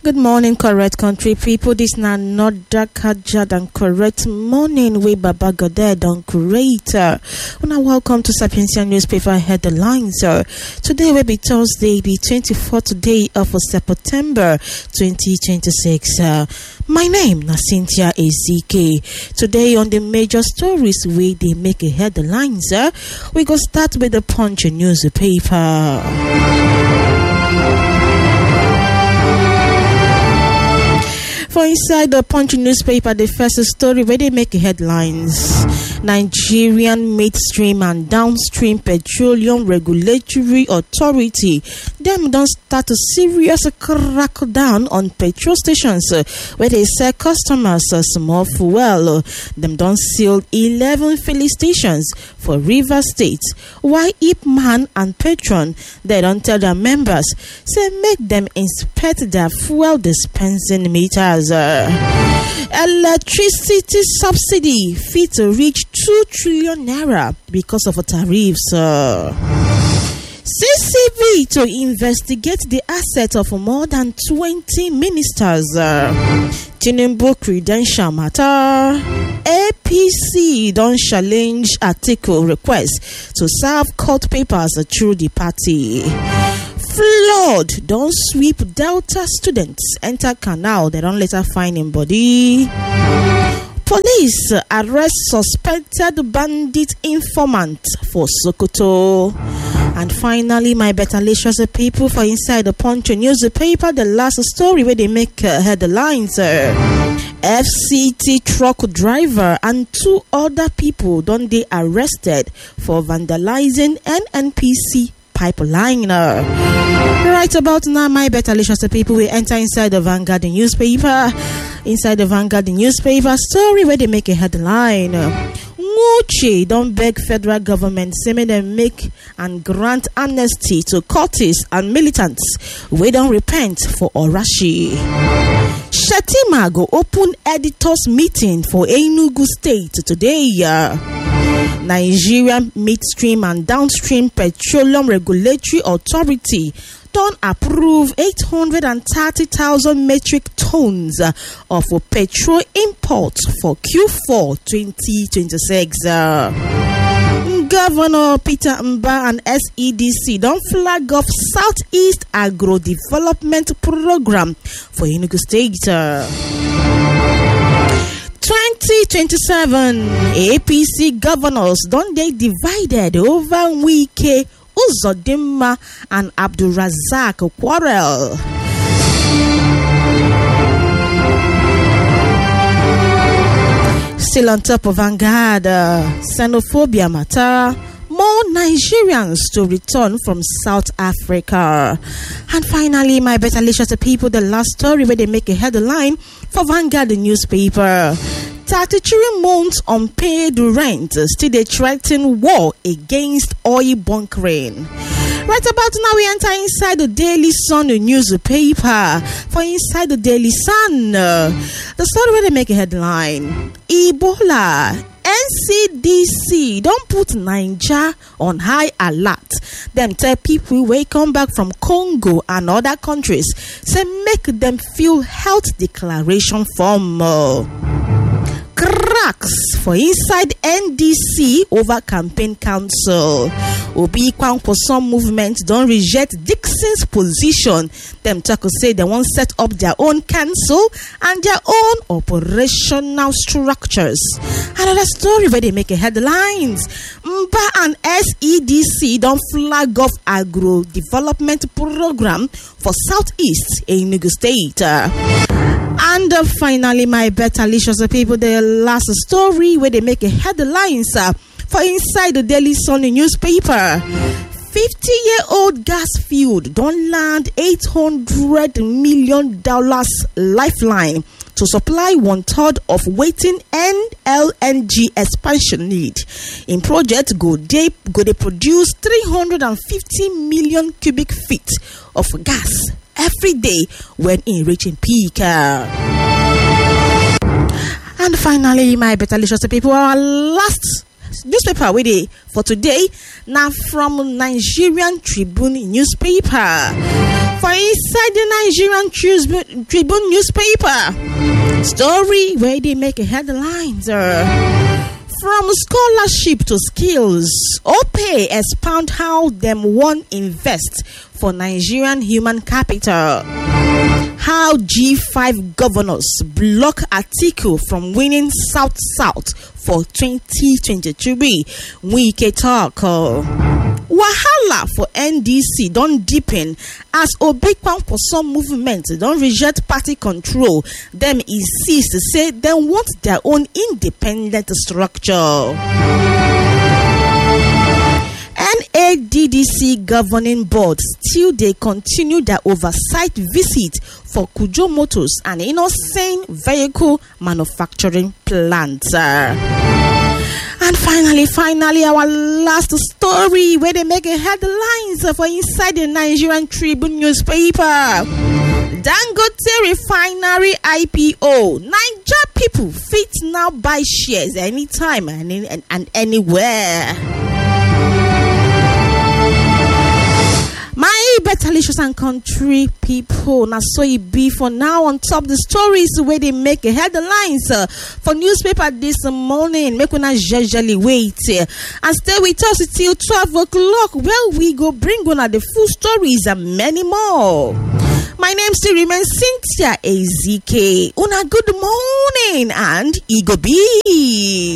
Good morning, correct country people. This na not darker than correct morning way Baba Goded on creator. Welcome to Sapientia newspaper headlines. Today will be Thursday, the 24th day of September 2026. My name is Cynthia Ezike. Today on the major stories where they make a headlines, we go start with the Punch newspaper. For inside the Punch newspaper, the first story where they make headlines: Nigerian midstream and downstream petroleum regulatory authority them don't start a serious crackdown on petrol stations where they sell customers small fuel. Them don't seal 11 filling stations for River State. Why Ipman and Petron they don't tell their members say make them inspect their fuel dispensing meters. Electricity subsidy fit to reach 2 trillion naira because of tariffs. CCB to investigate the assets of more than 20 ministers. Tinubu credential matter. APC don't challenge article request to serve court papers through the party. Flood don't sweep Delta students enter canal. They don't later find him body. Police arrest suspected bandit informant for Sokoto. And finally, my better licious people, for inside the Punch newspaper, the last story where they make headlines. FCT truck driver and 2 other people don't they arrested for vandalizing NNPC pipeline. Right about now, my better licious people, we enter inside the Vanguard newspaper. Inside the Vanguard newspaper story where they make a headline. Nguche don't beg federal government say may them make and grant amnesty to cultists and militants. We don't repent for Orashi. Shetima go open editors meeting for Enugu State today. Nigerian midstream and downstream petroleum regulatory authority don't approve 830,000 metric tons of petrol imports for Q4 2026. Governor Peter Mba and SEDC don't flag off Southeast Agro Development Program for Enugu State. 2027 APC governors don't they divided over Wike, Uzodimma and Abdulrazak quarrel. Still on top of Vanguard, xenophobia matter. More Nigerians to return from South Africa. And finally, my better licious people, the last story where they make a headline for Vanguard newspaper. 33 months unpaid rent, still they threaten war against oil bunkering. Right about now, we enter inside the Daily Sun newspaper. For inside the Daily Sun, the story where they make a headline: Ebola. NCDC don't put Niger on high alert. Them tell people when come back from Congo and other countries, say make them fill health declaration form. Cracks for inside NDC over campaign council. Obi Kwankwaso movement don't reject Dixon's position. Them talk say they won't set up their own council and their own operational structures. Another story where they make a headlines. Mba and SEDC don't flag off agro development program for Southeast Enugu State. And finally, my better licious people, the last story where they make a headlines for inside the Daily Sun newspaper. 50-year-old gas field don't land $800 million lifeline to supply 1/3 of waiting LNG expansion need. In project they produce 350 million cubic feet of gas every day when in reaching peak. And finally, my better licious people, our last newspaper for today now from Nigerian Tribune newspaper. For inside the Nigerian Tribune newspaper, story where they make headlines. From scholarship to skills, OPay expound how them want invest for Nigerian human capital. How G5 governors block Atiku from winning South-South for 2023. Wike talk. Wahala for NDC don't deepen as Obekwankwoson movement don't reject party control. Them insist to say they want their own independent structure. NADDC governing board still they continue their oversight visit for Kujo Motors and Innocent Vehicle Manufacturing plant. And finally, our last story where they make headlines for inside the Nigerian Tribune newspaper. Dangote Refinery IPO. Niger people fit now buy shares anytime and anywhere. My betterlicious and country people, now so it be for now on top the stories where they make headlines for newspaper this morning. Make una jejely wait and stay with us till 12 o'clock where we go bring una the full stories and many more. My name still remains Cynthia Ezike. Una good morning and Ego B.